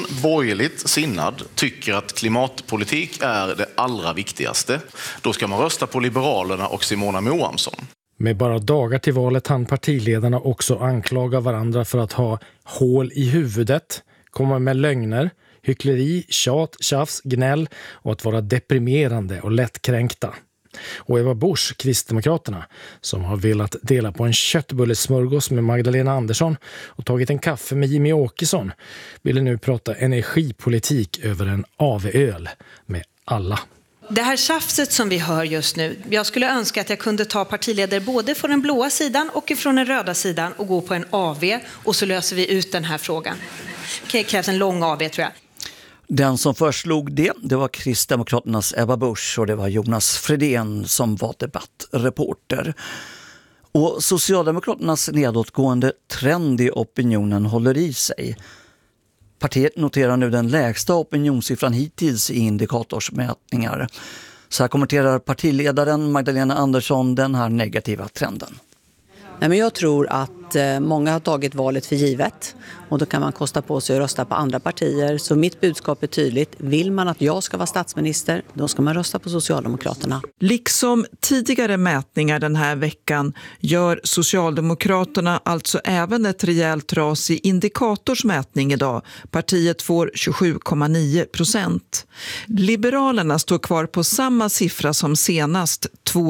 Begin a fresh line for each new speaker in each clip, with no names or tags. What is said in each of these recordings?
borgerligt sinnad tycker att klimatpolitik är det allra viktigaste, då ska man rösta på Liberalerna och Simona Moamsson.
Med bara dagar till valet hann partiledarna också anklaga varandra för att ha hål i huvudet, komma med lögner, hyckleri, tjat, tjafs, gnäll och att vara deprimerande och lättkränkta. Och Eva Busch, Kristdemokraterna, som har velat dela på en köttbullesmörgås med Magdalena Andersson och tagit en kaffe med Jimmy Åkesson, ville nu prata energipolitik över en AV-öl med alla.
Det här tjafset som vi hör just nu, jag skulle önska att jag kunde ta partiledare både från den blåa sidan och från den röda sidan och gå på en AV och så löser vi ut den här frågan. Det krävs en lång AV, tror jag.
Den som föreslog det var Kristdemokraternas Eva Busch och det var Jonas Fredén som var debattreporter. Och Socialdemokraternas nedåtgående trend i opinionen håller i sig. Partiet noterar nu den lägsta opinionssiffran hittills i indikatorsmätningar. Så här kommenterar partiledaren Magdalena Andersson den här negativa trenden.
Nej, men jag tror att många har tagit valet för givet och då kan man kosta på sig att rösta på andra partier. Så mitt budskap är tydligt. Vill man att jag ska vara statsminister, då ska man rösta på Socialdemokraterna.
Liksom tidigare mätningar den här veckan gör Socialdemokraterna alltså även ett rejält ras i indikatorsmätning idag. Partiet får 27,9%. Liberalerna står kvar på samma siffra som senast,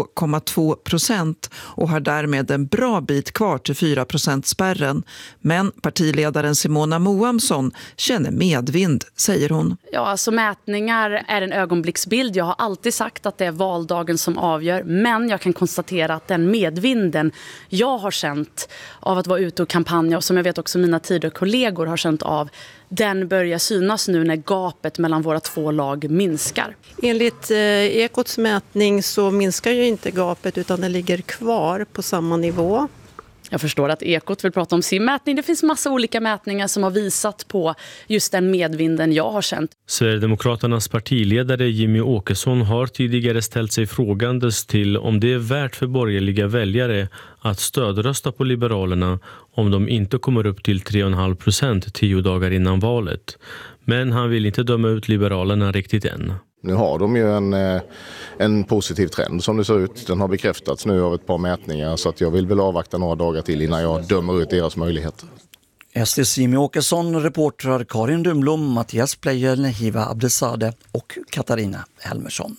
2,2%, och har därmed en bra bit kvar till 4%-spärren. Men partiledaren Simona Moamsson känner medvind, säger hon.
Ja, alltså mätningar är en ögonblicksbild. Jag har alltid sagt att det är valdagen som avgör. Men jag kan konstatera att den medvinden jag har känt av att vara ute och kampanja, och som jag vet också mina tidigare kollegor har känt av, den börjar synas nu när gapet mellan våra två lag minskar.
Enligt Ekots mätning så minskar ju inte gapet utan det ligger kvar på samma nivå.
Jag förstår att Ekot vill prata om sin mätning. Det finns massa olika mätningar som har visat på just den medvinden jag har känt.
Sverigedemokraternas partiledare Jimmy Åkesson har tidigare ställt sig frågandes till om det är värt för borgerliga väljare att stödrösta på Liberalerna om de inte kommer upp till 3,5% 10 dagar innan valet. Men han vill inte döma ut Liberalerna riktigt än.
Nu har de ju en positiv trend som det ser ut. Den har bekräftats nu av ett par mätningar, så att jag vill väl avvakta några dagar till innan jag dömer ut deras möjligheter.
SDs Jimmy Åkesson, reportrar Karin Dumblom, Mattias Pleijel, Hiva Abdesade och Katarina Helmersson.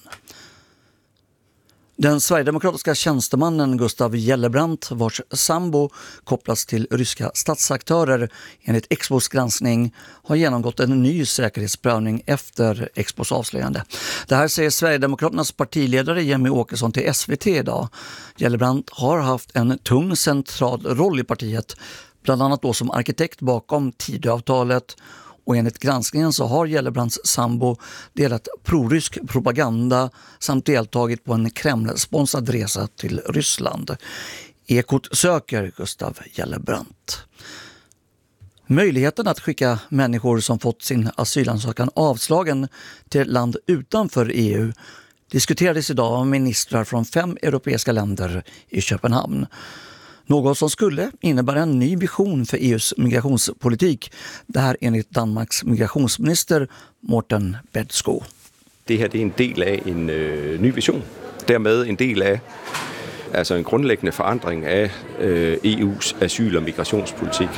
Den sverigedemokratiska tjänstemannen Gustav Gellebrand, vars sambo kopplas till ryska statsaktörer enligt Expos granskning, har genomgått en ny säkerhetsprövning efter Expos avslöjande. Det här säger Sverigedemokraternas partiledare Jimmy Åkesson till SVT idag. Gellebrand har haft en tung central roll i partiet, bland annat då som arkitekt bakom Tidöavtalet. Och enligt granskningen så har Gellebrands sambo delat prorysk propaganda samt deltagit på en Kreml-sponsrad resa till Ryssland. Ekot söker Gustav Gellebrand. Möjligheten att skicka människor som fått sin asylansökan avslagen till ett land utanför EU diskuterades idag av ministrar från 5 europeiska länder i Köpenhamn. Något som skulle innebära en ny vision för EUs migrationspolitik. Det här enligt Danmarks migrationsminister Morten Bødskov.
Det här är en del av en ny vision. Därmed en del av alltså en grundläggande förändring av EUs asyl- och migrationspolitik.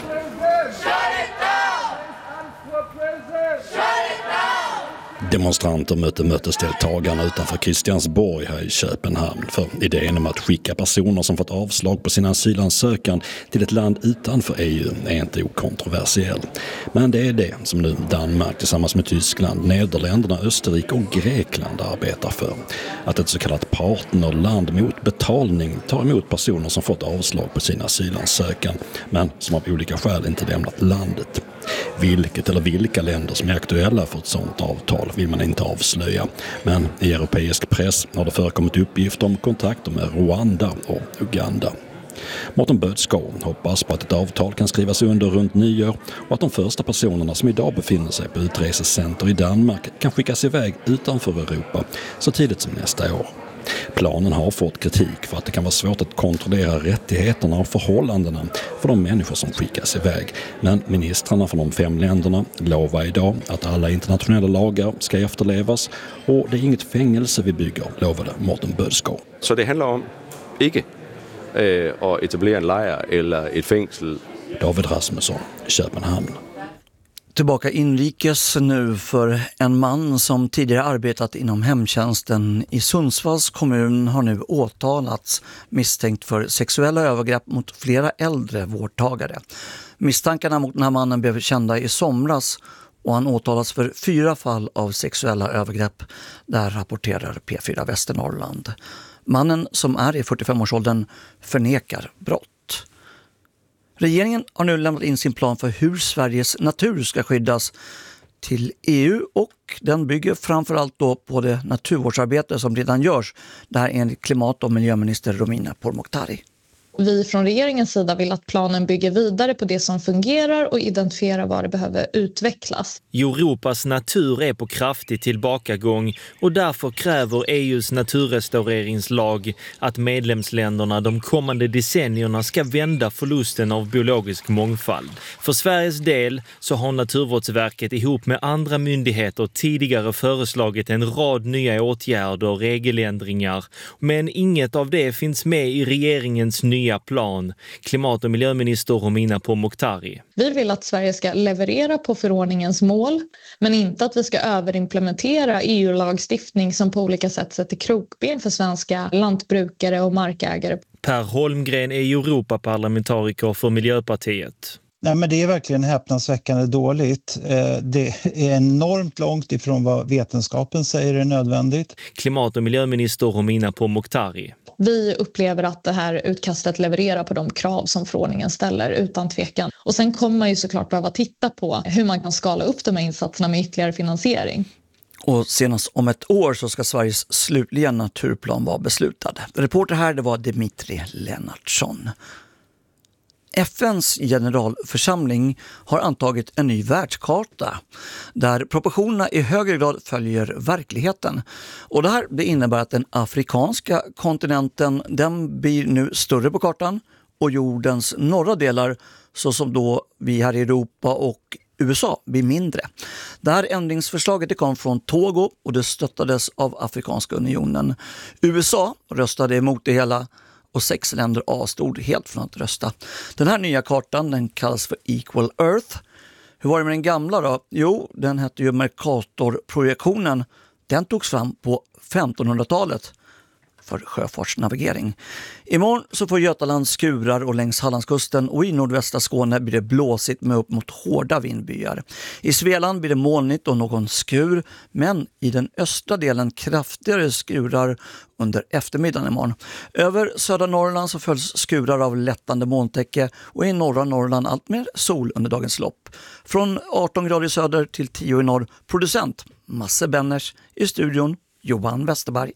Demonstranter mötte mötesdeltagarna utanför Christiansborg här i Köpenhamn. För idén om att skicka personer som fått avslag på sin asylansökan till ett land utanför EU är inte okontroversiell. Men det är det som nu Danmark tillsammans med Tyskland, Nederländerna, Österrike och Grekland arbetar för. Att ett så kallat partnerland mot betalning tar emot personer som fått avslag på sin asylansökan men som av olika skäl inte lämnat landet. Vilket eller vilka länder som är aktuella för ett sådant avtal vill man inte avslöja. Men i europeisk press har det förekommit uppgifter om kontakter med Rwanda och Uganda. Morten Bødskov hoppas på att ett avtal kan skrivas under runt nyår och att de första personerna som idag befinner sig på utresecenter i Danmark kan skickas iväg utanför Europa så tidigt som nästa år. Planen har fått kritik för att det kan vara svårt att kontrollera rättigheterna och förhållandena för de människor som skickas iväg. Men ministrarna från de 5 länderna lovar idag att alla internationella lagar ska efterlevas och det är inget fängelse vi bygger, lovade Morten Bødskov.
Så det handlar om inte att etablera en lejr eller ett fängsel.
David Rasmusson, Köpenhamn.
Tillbaka inrikes nu, för en man som tidigare arbetat inom hemtjänsten i Sundsvalls kommun har nu åtalats misstänkt för sexuella övergrepp mot flera äldre vårdtagare. Misstankarna mot den här mannen blev kända i somras och han åtalas för 4 fall av sexuella övergrepp. Där rapporterar P4 Västernorrland. Mannen, som är i 45-årsåldern, förnekar brott. Regeringen har nu lämnat in sin plan för hur Sveriges natur ska skyddas till EU och den bygger framförallt då på det naturvårdsarbete som redan görs. Det här enligt klimat- och miljöminister Romina Pourmokhtari.
Vi från regeringens sida vill att planen bygger vidare på det som fungerar och identifierar vad det behöver utvecklas.
Europas natur är på kraftig tillbakagång och därför kräver EUs naturrestaureringslag att medlemsländerna de kommande decennierna ska vända förlusten av biologisk mångfald. För Sveriges del så har Naturvårdsverket ihop med andra myndigheter tidigare föreslagit en rad nya åtgärder och regeländringar, men inget av det finns med i regeringens nya plan. Klimat- och miljöminister Romina Pourmokhtari.
Vi vill att Sverige ska leverera på förordningens mål, men inte att vi ska överimplementera EU-lagstiftning som på olika sätt sätter krokben för svenska lantbrukare och markägare.
Per Holmgren är Europaparlamentariker för Miljöpartiet.
Nej, men det är verkligen häpnadsväckande dåligt. Det är enormt långt ifrån vad vetenskapen säger är nödvändigt.
Klimat- och miljöminister Romina Pourmokhtari.
Vi upplever att det här utkastet levererar på de krav som förordningen ställer utan tvekan. Och sen kommer man ju såklart behöva titta på hur man kan skala upp de här insatserna med ytterligare finansiering.
Och senast om ett år så ska Sveriges slutliga naturplan vara beslutad. Reporter här, det var Dimitri Lennartsson. FNs generalförsamling har antagit en ny världskarta där proportionerna i högre grad följer verkligheten. Och det innebär att den afrikanska kontinenten, den blir nu större på kartan och jordens norra delar, så som då vi här i Europa och USA, blir mindre. Det här ändringsförslaget kom från Togo och det stöttades av Afrikanska unionen. USA röstade emot det hela och 6 länder avstod helt från att rösta. Den här nya kartan, den kallas för Equal Earth. Hur var det med den gamla då? Jo, den hette ju Mercator-projektionen. Den togs fram på 1500-talet för sjöfartsnavigering. Imorgon så får Götaland skurar och längs Hallandskusten och i nordvästra Skåne blir det blåsigt med upp mot hårda vindbyar. I Svealand blir det molnigt och någon skur, men i den östra delen kraftigare skurar under eftermiddagen imorgon. Över södra Norrland så följs skurar av lättande molntäcke och i norra Norrland allt mer sol under dagens lopp. Från 18 grader i söder till 10 i norr. Producent Masse Benners, i studion Johan Westerberg.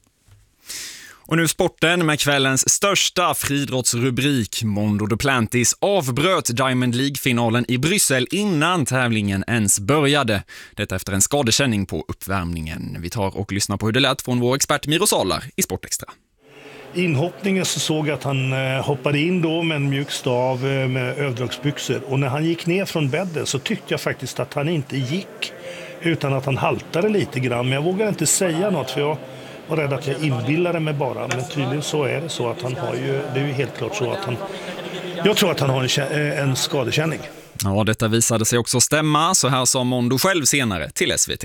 Och nu sporten med kvällens största friidrottsrubrik. Mondo Duplantis avbröt Diamond League-finalen i Bryssel innan tävlingen ens började. Detta efter en skadekänning på uppvärmningen. Vi tar och lyssnar på hur det lät från vår expert Miro Salar i Sportextra.
Inhoppningen så såg jag att han hoppade in då med en mjuk stav med överdragsbyxor. Och när han gick ner från bädden så tyckte jag faktiskt att han inte gick utan att han haltade lite grann. Men jag vågar inte säga något för jag var rädd att jag inbillade mig bara. Men tydligen så är det så att han har ju, det är ju helt klart så att han, jag tror att han har en skadekänning.
Ja, detta visade sig också stämma. Så här sa Mondo själv senare till SVT.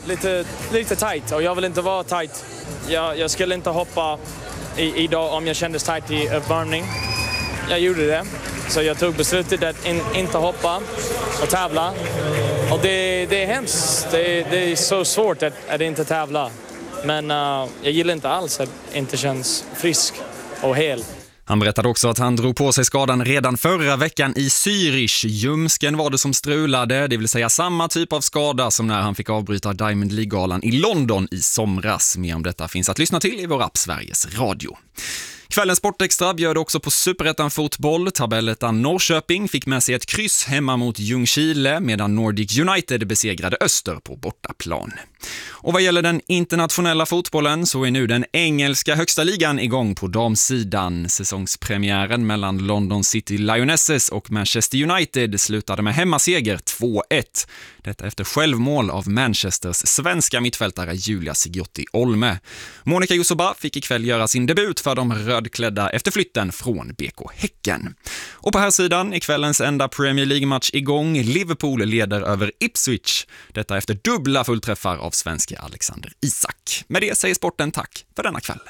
Lite tight och jag vill inte vara tight. Jag skulle inte hoppa idag om jag kändes tight i uppvärmning. Jag gjorde det. Så jag tog beslutet att inte hoppa och tävla. Och det är hemskt. Det är så svårt att inte tävla. Men jag gillar inte alls att inte känns frisk och hel.
Han berättade också att han drog på sig skadan redan förra veckan i Zürich. Ljumsken var det som strulade, det vill säga samma typ av skada som när han fick avbryta Diamond League-galan i London i somras. Mer om detta finns att lyssna till i vår app Sveriges Radio. Kvällens Sportextra bjöd också på Superettan fotboll. Tabellettan Norrköping fick med sig ett kryss hemma mot Ljungskile medan Nordic United besegrade Öster på bortaplan. Och vad gäller den internationella fotbollen så är nu den engelska högsta ligan igång på damsidan. Säsongspremiären mellan London City Lionesses och Manchester United slutade med hemmaseger 2-1. Detta efter självmål av Manchesters svenska mittfältare Julia Sigiotti Olme. Monica Jusoba fick ikväll göra sin debut för de rödklädda efter flytten från BK Häcken. Och på här sidan är kvällens enda Premier League-match igång. Liverpool leder över Ipswich. Detta efter dubbla fullträffar av svenska Alexander Isak. Med det säger sporten tack för denna kväll.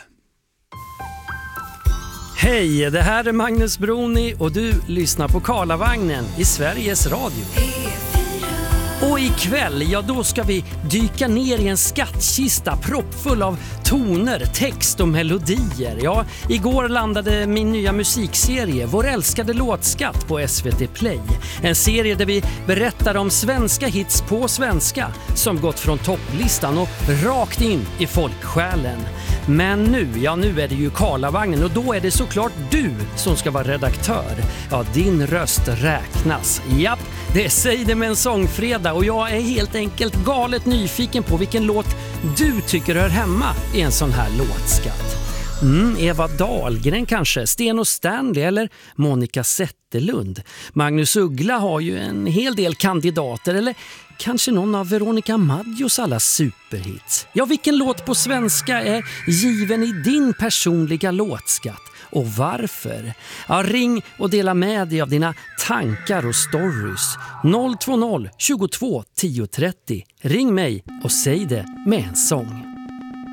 Hej, det här är Magnus Broni och du lyssnar på Karlavagnen i Sveriges Radio. Och ikväll, ja då ska vi dyka ner i en skattkista proppfull av toner, text och melodier. Ja, igår landade min nya musikserie, Vår älskade låtskatt på SVT Play. En serie där vi berättar om svenska hits på svenska som gått från topplistan och rakt in i folksjälen. Men nu är det ju Karlavagnen och då är det såklart du som ska vara redaktör. Ja, din röst räknas. Japp, det säger det med en sångfredag och jag är helt enkelt galet nyfiken på vilken låt du tycker hör hemma i en sån här låtskatt. Eva Dahlgren kanske, Sten och Stanley eller Monica Zetterlund. Magnus Uggla har ju en hel del kandidater eller kanske någon av Veronica Maggios alla superhits. Ja, vilken låt på svenska är given i din personliga låtskatt? Och varför? Ja, ring och dela med dig av dina tankar och stories. 020 22 10 30. Ring mig och säg det med en sång.